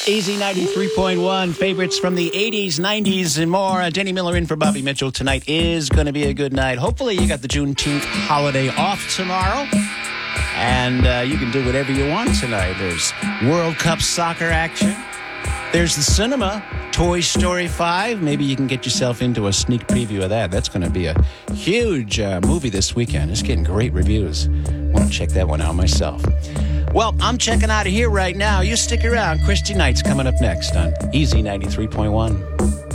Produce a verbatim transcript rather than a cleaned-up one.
Easy ninety-three point one, favorites from the eighties, nineties, and more. Uh, Denny Miller in for Bobby Mitchell. Tonight is going to be a good night. Hopefully you got the Juneteenth holiday off tomorrow. And uh, you can do whatever you want tonight. There's World Cup soccer action. There's the cinema, Toy Story five. Maybe you can get yourself into a sneak preview of that. That's going to be a huge uh, movie this weekend. It's getting great reviews. Want to check that one out myself. Well, I'm checking out of here right now. You stick around. Christy Knight's coming up next on Easy ninety-three point one.